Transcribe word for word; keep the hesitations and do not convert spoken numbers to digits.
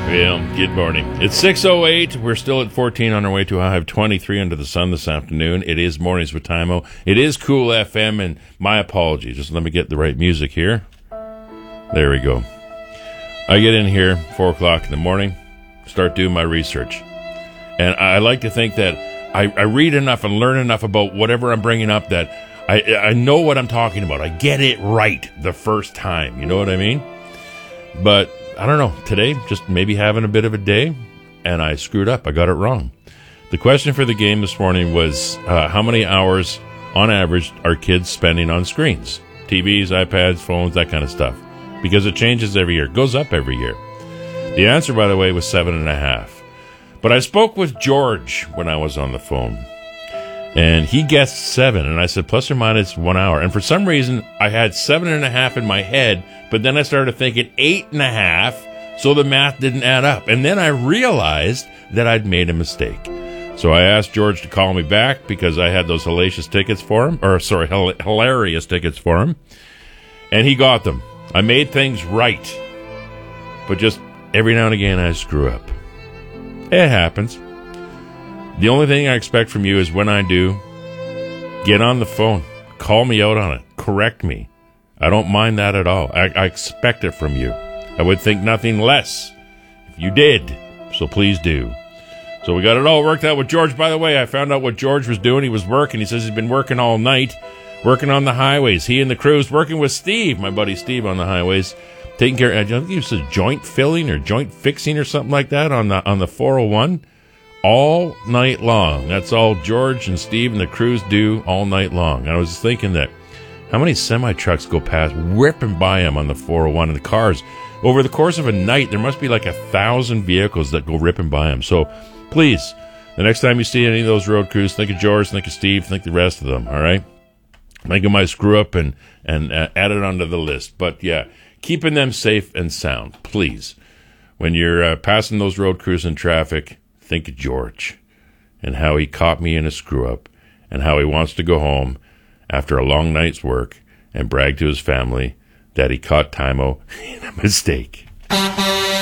Well, good morning. It's six oh eight. We're still at fourteen on our way to a high of twenty-three under the sun this afternoon. It is Mornings with Timo. It is Cool F M, and my apologies. Just let me get the right music here. There we go. I get in here, four o'clock in the morning, start doing my research. And I like to think that I, I read enough and learn enough about whatever I'm bringing up that I, I know what I'm talking about. I get it right the first time. You know what I mean? But I don't know. Today, just maybe having a bit of a day, and I screwed up. I got it wrong. The question for the game this morning was, uh, how many hours, on average, are kids spending on screens? T Vs, iPads, phones, that kind of stuff. Because it changes every year. It goes up every year. The answer, by the way, was seven and a half. But I spoke with George when I was on the phone, and he guessed seven, and I said plus or minus one hour. And for some reason, I had seven and a half in my head, but then I started thinking eight and a half, so the math didn't add up. And then I realized that I'd made a mistake. So I asked George to call me back because I had those hellacious tickets for him, or sorry, hel- hilarious tickets for him, and he got them. I made things right, but just every now and again I screw up. It happens. The only thing I expect from you is when I do, get on the phone, call me out on it, correct me. I don't mind that at all. I, I expect it from you. I would think nothing less if you did, so please do. So we got it all worked out with George. By the way, I found out what George was doing. He was working. He says he's been working all night, working on the highways. He and the crews working with Steve, my buddy Steve, on the highways, taking care. I think he said joint filling or joint fixing or something like that on the on the four oh one all night long. That's all George and Steve and the crews do all night long. And I was thinking that how many semi trucks go past, ripping by him on the four oh one, and the cars over the course of a night. There must be like a thousand vehicles that go ripping by him. So please, the next time you see any of those road crews, think of George, think of Steve, think the rest of them. All right. Think of my screw up and, and uh, add it onto the list. But yeah, keeping them safe and sound, please. When you're uh, passing those road crews in traffic, think of George and how he caught me in a screw up and how he wants to go home after a long night's work and brag to his family that he caught Timo in a mistake.